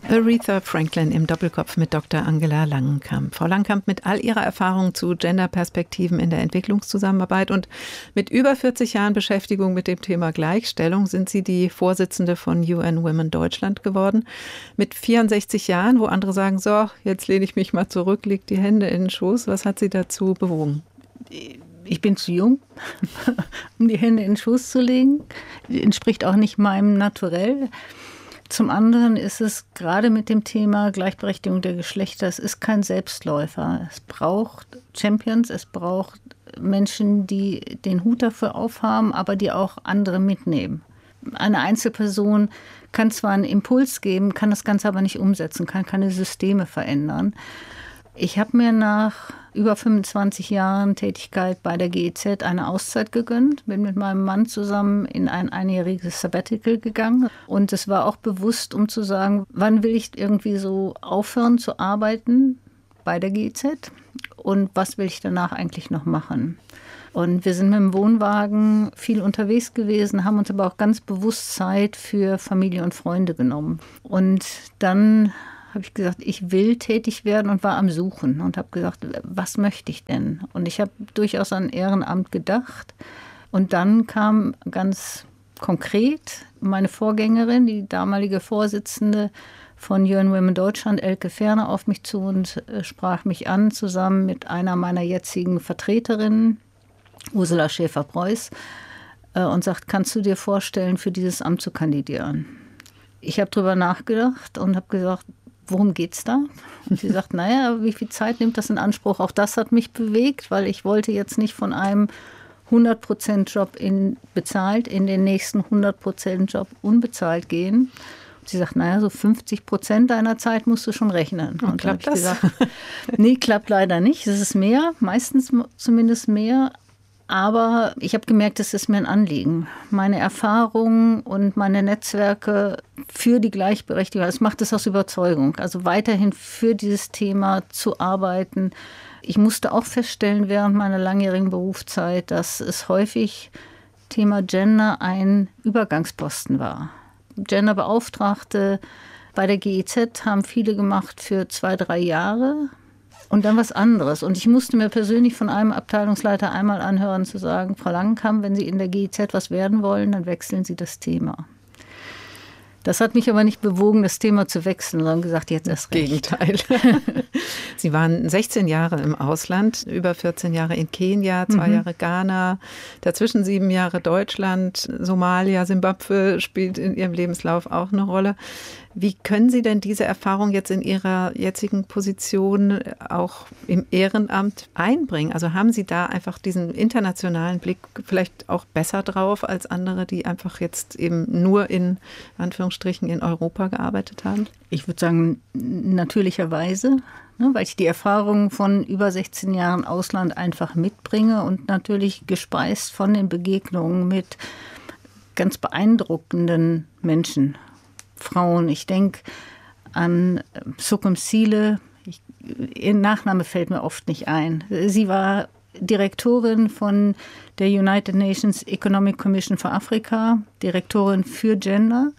Aretha Franklin im Doppelkopf mit Dr. Angela Langenkamp. Frau Langenkamp, mit all Ihrer Erfahrung zu Genderperspektiven in der Entwicklungszusammenarbeit und mit über 40 Jahren Beschäftigung mit dem Thema Gleichstellung sind Sie die Vorsitzende von UN Women Deutschland geworden. Mit 64 Jahren, wo andere sagen, so, jetzt lehne ich mich mal zurück, leg die Hände in den Schoß. Was hat Sie dazu bewogen? Ich bin zu jung, um die Hände in den Schoß zu legen. Entspricht auch nicht meinem Naturell. Zum anderen ist es gerade mit dem Thema Gleichberechtigung der Geschlechter, es ist kein Selbstläufer. Es braucht Champions, es braucht Menschen, die den Hut dafür aufhaben, aber die auch andere mitnehmen. Eine Einzelperson kann zwar einen Impuls geben, kann das Ganze aber nicht umsetzen, kann keine Systeme verändern. Ich habe mir nach über 25 Jahren Tätigkeit bei der GEZ eine Auszeit gegönnt, bin mit meinem Mann zusammen in ein einjähriges Sabbatical gegangen. Und es war auch bewusst, um zu sagen, wann will ich irgendwie so aufhören zu arbeiten bei der GEZ und was will ich danach eigentlich noch machen. Und wir sind mit dem Wohnwagen viel unterwegs gewesen, haben uns aber auch ganz bewusst Zeit für Familie und Freunde genommen. Und dann habe ich gesagt, ich will tätig werden und war am Suchen und habe gesagt, was möchte ich denn? Und ich habe durchaus an Ehrenamt gedacht. Und dann kam ganz konkret meine Vorgängerin, die damalige Vorsitzende von UN Women Deutschland, Elke Ferner, auf mich zu und sprach mich an, zusammen mit einer meiner jetzigen Vertreterinnen, Ursula Schäfer-Preuß, und sagt, kannst du dir vorstellen, für dieses Amt zu kandidieren? Ich habe darüber nachgedacht und habe gesagt, worum geht's da? Und sie sagt, naja, wie viel Zeit nimmt das in Anspruch? Auch das hat mich bewegt, weil ich wollte jetzt nicht von einem 100%-Job bezahlt in den nächsten 100%-Job unbezahlt gehen. Und sie sagt, naja, so 50% deiner Zeit musst du schon rechnen. Und klappt das? Gesagt, nee, klappt leider nicht. Es ist mehr, meistens zumindest mehr. Aber ich habe gemerkt, es ist mir ein Anliegen. Meine Erfahrungen und meine Netzwerke für die Gleichberechtigung, das macht es aus Überzeugung. Also weiterhin für dieses Thema zu arbeiten. Ich musste auch feststellen während meiner langjährigen Berufszeit, dass es häufig Thema Gender ein Übergangsposten war. Genderbeauftragte bei der GEZ haben viele gemacht für 2-3 Jahre. Und dann was anderes. Und ich musste mir persönlich von einem Abteilungsleiter einmal anhören, zu sagen, Frau Langenkamp, wenn Sie in der GEZ was werden wollen, dann wechseln Sie das Thema. Das hat mich aber nicht bewogen, das Thema zu wechseln, sondern gesagt, jetzt erst recht. Gegenteil. Sie waren 16 Jahre im Ausland, über 14 Jahre in Kenia, 2 Jahre Ghana, dazwischen 7 Jahre Deutschland, Somalia, Simbabwe spielt in Ihrem Lebenslauf auch eine Rolle. Wie können Sie denn diese Erfahrung jetzt in Ihrer jetzigen Position auch im Ehrenamt einbringen? Also haben Sie da einfach diesen internationalen Blick vielleicht auch besser drauf als andere, die einfach jetzt eben nur in Anführungsstrichen in Europa gearbeitet haben? Ich würde sagen, natürlicherweise, weil ich die Erfahrung von über 16 Jahren Ausland einfach mitbringe und natürlich gespeist von den Begegnungen mit ganz beeindruckenden Menschen. Frauen. Ich denke an Sokum Sile. Ihr Nachname fällt mir oft nicht ein. Sie war Direktorin von der United Nations Economic Commission für Afrika, Direktorin für Gender.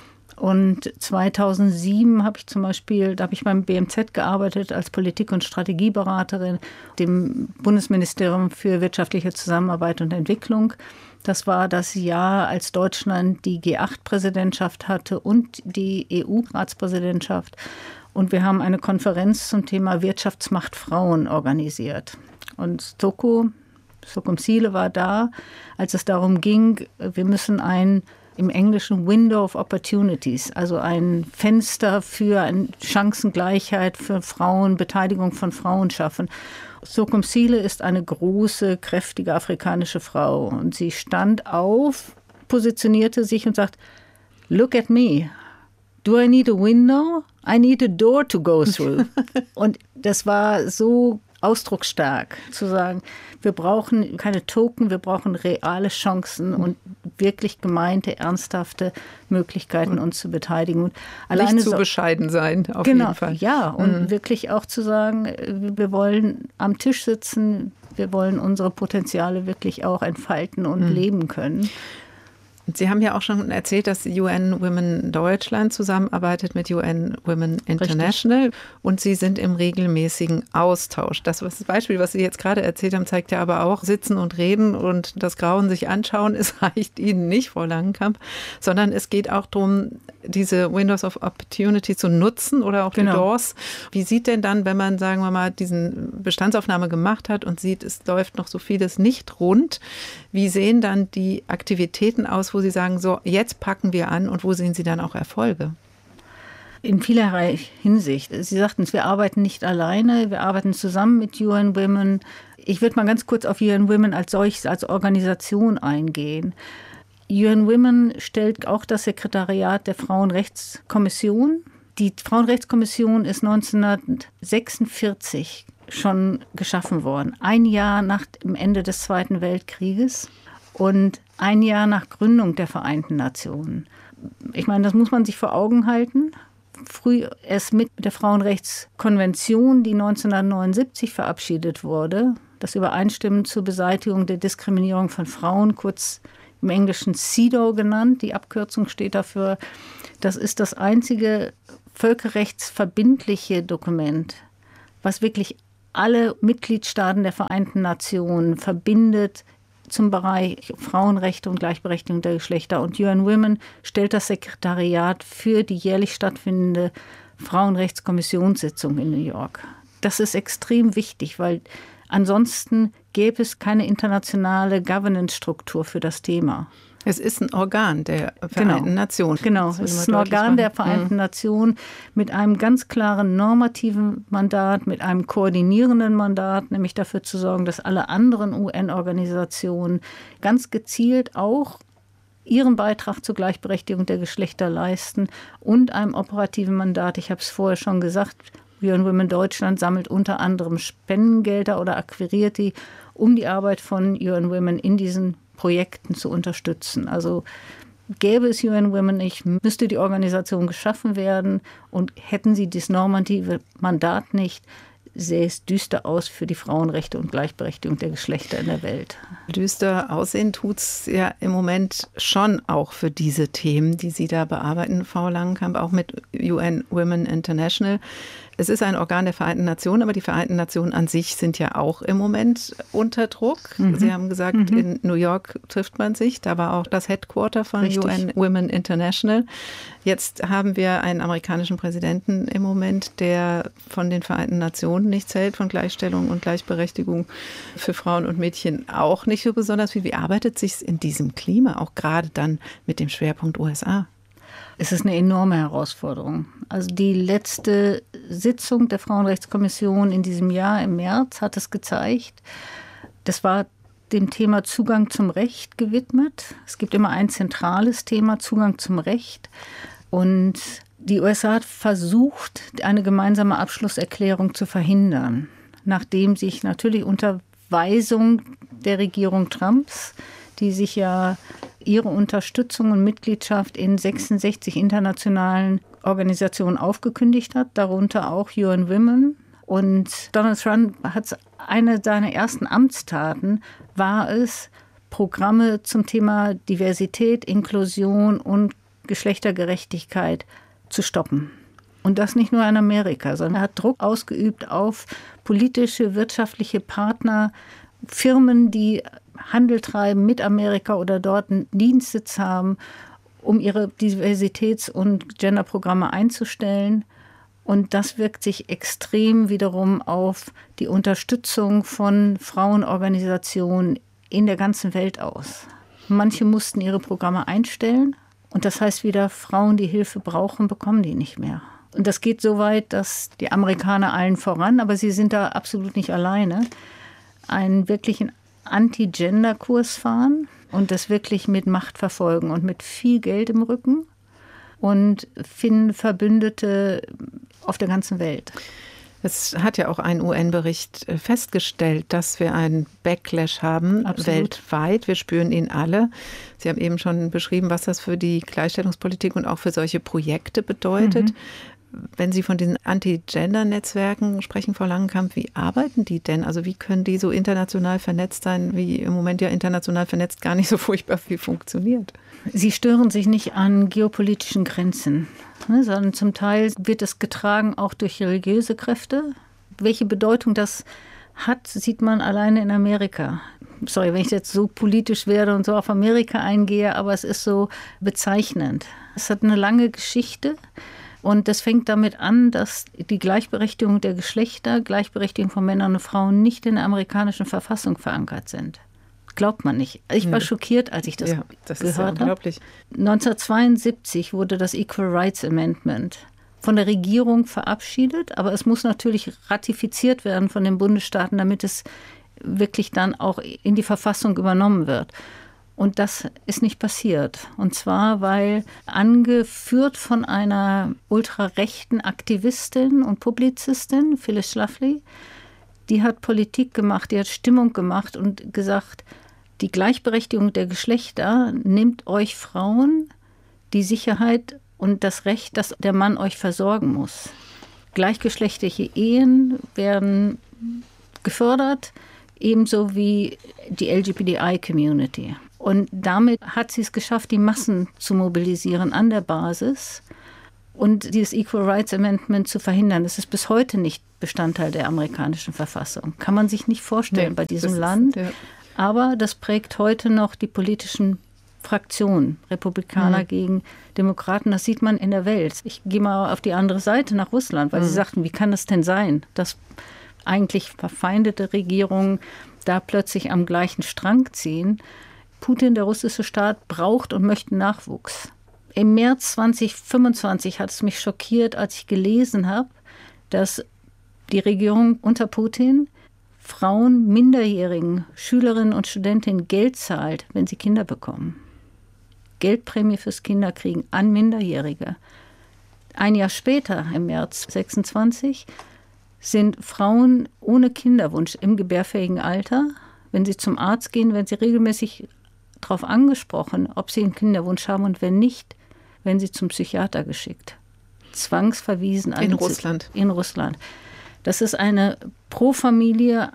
Und 2007 habe ich zum Beispiel, da habe ich beim BMZ gearbeitet als Politik- und Strategieberaterin, dem Bundesministerium für wirtschaftliche Zusammenarbeit und Entwicklung. Das war das Jahr, als Deutschland die G8-Präsidentschaft hatte und die EU-Ratspräsidentschaft. Und wir haben eine Konferenz zum Thema Wirtschaftsmacht Frauen organisiert. Und Sokum Sile war da, als es darum ging, wir müssen im Englischen Window of Opportunities, also ein Fenster für eine Chancengleichheit für Frauen, Beteiligung von Frauen schaffen. Sokum Sile ist eine große, kräftige afrikanische Frau und sie stand auf, positionierte sich und sagt, look at me, do I need a window? I need a door to go through. Und das war so ausdrucksstark, zu sagen, wir brauchen keine Token, wir brauchen reale Chancen und wirklich gemeinte, ernsthafte Möglichkeiten, uns zu beteiligen. Und alleine nicht zu bescheiden sein, auf jeden Fall. Ja, und wirklich auch zu sagen, wir wollen am Tisch sitzen, wir wollen unsere Potenziale wirklich auch entfalten und leben können. Und Sie haben ja auch schon erzählt, dass UN Women Deutschland zusammenarbeitet mit UN Women International. Richtig. Und Sie sind im regelmäßigen Austausch. Das Beispiel, was Sie jetzt gerade erzählt haben, zeigt ja aber auch, sitzen und reden und das Grauen sich anschauen, es reicht Ihnen nicht, Frau Langenkamp, sondern es geht auch darum, diese Windows of Opportunity zu nutzen oder auch die Doors. Wie sieht denn dann, wenn man, sagen wir mal, diesen Bestandsaufnahme gemacht hat und sieht, es läuft noch so vieles nicht rund, wie sehen dann die Aktivitäten aus, wo Sie sagen, so, jetzt packen wir an, und wo sehen Sie dann auch Erfolge? In vielerlei Hinsicht. Sie sagten es, wir arbeiten nicht alleine, wir arbeiten zusammen mit UN Women. Ich würde mal ganz kurz auf UN Women als solches, als Organisation eingehen. UN Women stellt auch das Sekretariat der Frauenrechtskommission. Die Frauenrechtskommission ist 1946 schon geschaffen worden. Ein Jahr nach dem Ende des Zweiten Weltkrieges und ein Jahr nach Gründung der Vereinten Nationen. Ich meine, das muss man sich vor Augen halten. Früh erst mit der Frauenrechtskonvention, die 1979 verabschiedet wurde, das Übereinstimmend zur Beseitigung der Diskriminierung von Frauen, kurz im Englischen CEDAW genannt, die Abkürzung steht dafür. Das ist das einzige völkerrechtsverbindliche Dokument, was wirklich alle Mitgliedstaaten der Vereinten Nationen verbindet zum Bereich Frauenrechte und Gleichberechtigung der Geschlechter. Und UN Women stellt das Sekretariat für die jährlich stattfindende Frauenrechtskommissionssitzung in New York. Das ist extrem wichtig, weil ansonsten gäbe es keine internationale Governance-Struktur für das Thema. Es ist ein Organ der Vereinten Nationen. Genau, es ist ein Organ der Vereinten Nationen mit einem ganz klaren normativen Mandat, mit einem koordinierenden Mandat, nämlich dafür zu sorgen, dass alle anderen UN-Organisationen ganz gezielt auch ihren Beitrag zur Gleichberechtigung der Geschlechter leisten, und einem operativen Mandat. Ich habe es vorher schon gesagt, UN Women Deutschland sammelt unter anderem Spendengelder oder akquiriert die, um die Arbeit von UN Women in diesen Projekten zu unterstützen. Also gäbe es UN Women nicht, müsste die Organisation geschaffen werden, und hätten sie das normative Mandat nicht, sähe es düster aus für die Frauenrechte und Gleichberechtigung der Geschlechter in der Welt. Düster aussehen tut es ja im Moment schon auch für diese Themen, die Sie da bearbeiten, Frau Langenkamp, auch mit UN Women International. Es ist ein Organ der Vereinten Nationen, aber die Vereinten Nationen an sich sind ja auch im Moment unter Druck. Sie haben gesagt, in New York trifft man sich. Da war auch das Headquarter von UN Women International. Jetzt haben wir einen amerikanischen Präsidenten im Moment, der von den Vereinten Nationen nichts hält, von Gleichstellung und Gleichberechtigung für Frauen und Mädchen auch nicht so besonders viel. Wie arbeitet sich in diesem Klima, auch gerade dann mit dem Schwerpunkt USA? Es ist eine enorme Herausforderung. Also die letzte Sitzung der Frauenrechtskommission in diesem Jahr im März hat es gezeigt. Das war dem Thema Zugang zum Recht gewidmet. Es gibt immer ein zentrales Thema, Zugang zum Recht. Und die USA hat versucht, eine gemeinsame Abschlusserklärung zu verhindern, nachdem sich natürlich unter Weisung der Regierung Trumps, die sich ja ihre Unterstützung und Mitgliedschaft in 66 internationalen Organisationen aufgekündigt hat, darunter auch UN Women. Und Donald Trump hat eine seiner ersten Amtstaten, war es, Programme zum Thema Diversität, Inklusion und Geschlechtergerechtigkeit zu stoppen. Und das nicht nur in Amerika, sondern er hat Druck ausgeübt auf politische, wirtschaftliche Partner, Firmen, die Handel treiben mit Amerika oder dort einen Dienstsitz haben, um ihre Diversitäts- und Genderprogramme einzustellen. Und das wirkt sich extrem wiederum auf die Unterstützung von Frauenorganisationen in der ganzen Welt aus. Manche mussten ihre Programme einstellen. Und das heißt wieder, Frauen, die Hilfe brauchen, bekommen die nicht mehr. Und das geht so weit, dass die Amerikaner allen voran, aber sie sind da absolut nicht alleine, einen wirklichen Anti-Gender-Kurs fahren und das wirklich mit Macht verfolgen und mit viel Geld im Rücken und finden Verbündete auf der ganzen Welt. Es hat ja auch ein UN-Bericht festgestellt, dass wir einen Backlash haben, weltweit. Wir spüren ihn alle. Sie haben eben schon beschrieben, was das für die Gleichstellungspolitik und auch für solche Projekte bedeutet. wenn Sie von diesen Anti-Gender-Netzwerken sprechen, Frau Langenkamp, wie arbeiten die denn? Also wie können die so international vernetzt sein, wie im Moment ja international vernetzt gar nicht so furchtbar viel funktioniert? Sie stören sich nicht an geopolitischen Grenzen, sondern zum Teil wird es getragen auch durch religiöse Kräfte. Welche Bedeutung das hat, sieht man alleine in Amerika. Sorry, wenn ich jetzt so politisch werde und so auf Amerika eingehe, aber es ist so bezeichnend. Es hat eine lange Geschichte und das fängt damit an, dass die Gleichberechtigung der Geschlechter, Gleichberechtigung von Männern und Frauen nicht in der amerikanischen Verfassung verankert sind. Glaubt man nicht. Ich war schockiert, als ich das gehört habe. 1972 wurde das Equal Rights Amendment von der Regierung verabschiedet, aber es muss natürlich ratifiziert werden von den Bundesstaaten, damit es wirklich dann auch in die Verfassung übernommen wird. Und das ist nicht passiert. Und zwar, weil angeführt von einer ultrarechten Aktivistin und Publizistin, Phyllis Schlafly, die hat Politik gemacht, die hat Stimmung gemacht und gesagt, die Gleichberechtigung der Geschlechter nimmt euch Frauen die Sicherheit und das Recht, dass der Mann euch versorgen muss. Gleichgeschlechtliche Ehen werden gefördert, ebenso wie die LGBTI-Community. Und damit hat sie es geschafft, die Massen zu mobilisieren an der Basis und dieses Equal Rights Amendment zu verhindern. Das ist bis heute nicht Bestandteil der amerikanischen Verfassung. Kann man sich nicht vorstellen bei diesem Land. Aber das prägt heute noch die politischen Fraktionen, Republikaner gegen Demokraten. Das sieht man in der Welt. Ich gehe mal auf die andere Seite nach Russland, weil sie sagten, wie kann das denn sein, dass eigentlich verfeindete Regierungen da plötzlich am gleichen Strang ziehen. Putin, der russische Staat, braucht und möchte Nachwuchs. Im März 2025 hat es mich schockiert, als ich gelesen habe, dass die Regierung unter Putin Frauen, minderjährigen Schülerinnen und Studentinnen Geld zahlt, wenn sie Kinder bekommen. Geldprämie fürs Kinderkriegen an Minderjährige. Ein Jahr später, im März 26, sind Frauen ohne Kinderwunsch im gebärfähigen Alter, wenn sie zum Arzt gehen, werden sie regelmäßig darauf angesprochen, ob sie einen Kinderwunsch haben und wenn nicht, werden sie zum Psychiater geschickt. Zwangsverwiesen. In Russland. In Russland. Das ist eine Pro-Familie,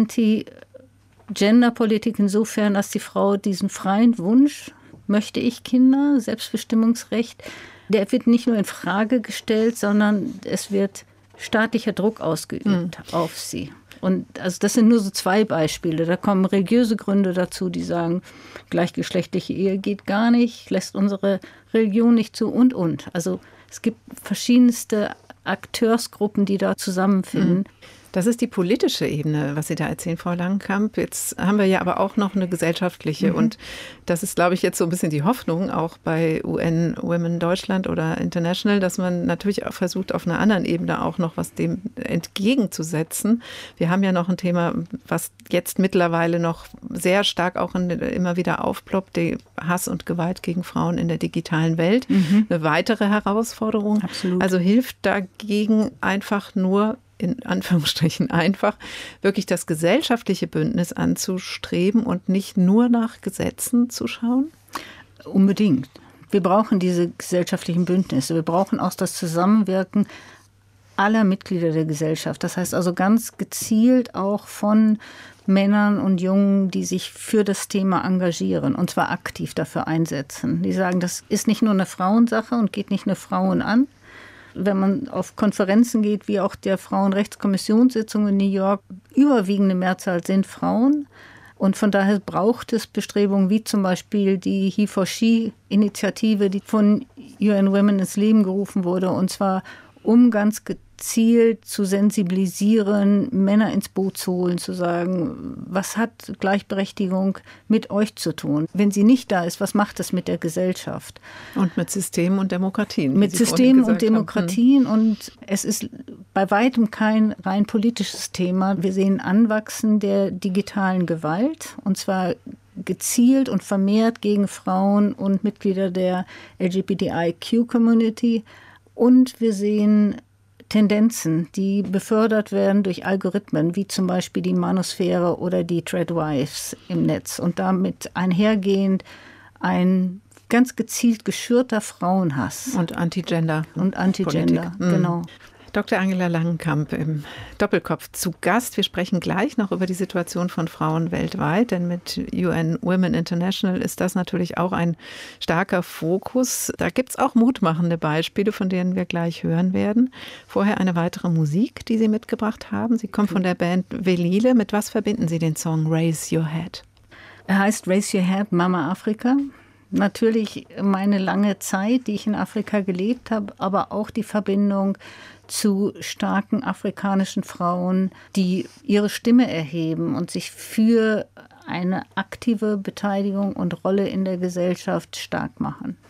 Anti-Gender-Politik insofern, dass die Frau diesen freien Wunsch, möchte ich Kinder, Selbstbestimmungsrecht, der wird nicht nur in Frage gestellt, sondern es wird staatlicher Druck ausgeübt auf sie. Und also das sind nur so 2 Beispiele. Da kommen religiöse Gründe dazu, die sagen, gleichgeschlechtliche Ehe geht gar nicht, lässt unsere Religion nicht zu und. Also es gibt verschiedenste Akteursgruppen, die da zusammenfinden. Das ist die politische Ebene, was Sie da erzählen, Frau Langenkamp. Jetzt haben wir ja aber auch noch eine gesellschaftliche. Und das ist, glaube ich, jetzt so ein bisschen die Hoffnung, auch bei UN Women Deutschland oder International, dass man natürlich auch versucht, auf einer anderen Ebene auch noch was dem entgegenzusetzen. Wir haben ja noch ein Thema, was jetzt mittlerweile noch sehr stark auch immer wieder aufploppt, die Hass und Gewalt gegen Frauen in der digitalen Welt. Eine weitere Herausforderung. Absolut. Also hilft dagegen einfach nur, in Anführungsstrichen einfach, wirklich das gesellschaftliche Bündnis anzustreben und nicht nur nach Gesetzen zu schauen? Unbedingt. Wir brauchen diese gesellschaftlichen Bündnisse. Wir brauchen auch das Zusammenwirken aller Mitglieder der Gesellschaft. Das heißt also ganz gezielt auch von Männern und Jungen, die sich für das Thema engagieren und zwar aktiv dafür einsetzen. Die sagen, das ist nicht nur eine Frauensache und geht nicht nur Frauen an. Wenn man auf Konferenzen geht, wie auch der Frauenrechtskommissionssitzung in New York, überwiegende Mehrzahl sind Frauen. Und von daher braucht es Bestrebungen wie zum Beispiel die He4She-Initiative, die von UN Women ins Leben gerufen wurde. Und zwar um ganz gezielt zu sensibilisieren, Männer ins Boot zu holen, zu sagen, was hat Gleichberechtigung mit euch zu tun? Wenn sie nicht da ist, was macht es mit der Gesellschaft? Und mit Systemen und Demokratien. Mit Systemen und Demokratien. Und es ist bei weitem kein rein politisches Thema. Wir sehen Anwachsen der digitalen Gewalt, und zwar gezielt und vermehrt gegen Frauen und Mitglieder der LGBTIQ-Community. Und wir sehen Tendenzen, die befördert werden durch Algorithmen, wie zum Beispiel die Manosphäre oder die Threadwives im Netz. Und damit einhergehend ein ganz gezielt geschürter Frauenhass. Und Anti-Gender. Und Anti-Gender, genau. Dr. Angela Langenkamp im Doppelkopf zu Gast. Wir sprechen gleich noch über die Situation von Frauen weltweit, denn mit UN Women International ist das natürlich auch ein starker Fokus. Da gibt es auch mutmachende Beispiele, von denen wir gleich hören werden. Vorher eine weitere Musik, die Sie mitgebracht haben. Sie kommt von der Band Velile. Mit was verbinden Sie den Song Raise Your Head? Er heißt Raise Your Head, Mama Afrika. Natürlich meine lange Zeit, die ich in Afrika gelebt habe, aber auch die Verbindung zu starken afrikanischen Frauen, die ihre Stimme erheben und sich für eine aktive Beteiligung und Rolle in der Gesellschaft stark machen.